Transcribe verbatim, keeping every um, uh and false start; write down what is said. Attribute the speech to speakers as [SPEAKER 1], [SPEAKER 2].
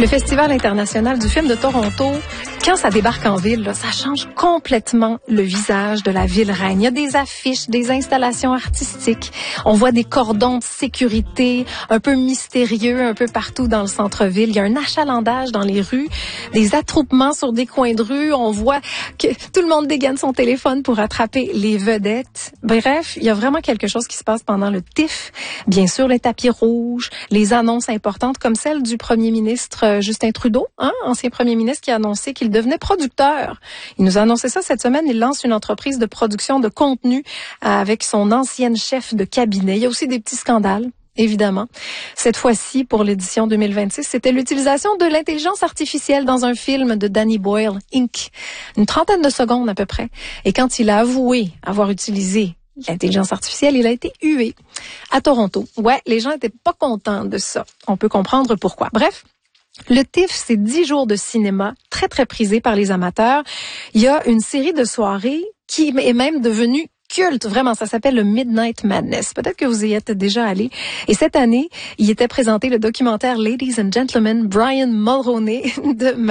[SPEAKER 1] Le Festival international du film de Toronto, quand ça débarque en ville, là, ça change complètement le visage de la ville reine. Il y a des affiches, des installations artistiques. On voit des cordons de sécurité un peu mystérieux un peu partout dans le centre-ville. Il y a un achalandage dans les rues, des attroupements sur des coins de rue. On voit que tout le monde dégaine son téléphone pour attraper les vedettes. Bref, il y a vraiment quelque chose qui se passe pendant le T I F. Bien sûr, les tapis rouges, les annonces importantes comme celle du premier ministre Justin Trudeau, hein, ancien premier ministre qui a annoncé qu'il devenait producteur. Il nous a annoncé ça cette semaine. Il lance une entreprise de production de contenu avec son ancienne chef de cabinet. Il y a aussi des petits scandales, évidemment. Cette fois-ci, pour l'édition deux mille vingt-six, c'était l'utilisation de l'intelligence artificielle dans un film de Danny Boyle, Incorporated. Une trentaine de secondes à peu près. Et quand il a avoué avoir utilisé l'intelligence artificielle, il a été hué à Toronto. Ouais, les gens étaient pas contents de ça. On peut comprendre pourquoi. Bref, le T I F, c'est dix jours de cinéma très, très prisé par les amateurs. Il y a une série de soirées qui est même devenue culte, vraiment, ça s'appelle le Midnight Madness. Peut-être que vous y êtes déjà allé. Et cette année, il était présenté le documentaire Ladies and Gentlemen, Brian Mulroney de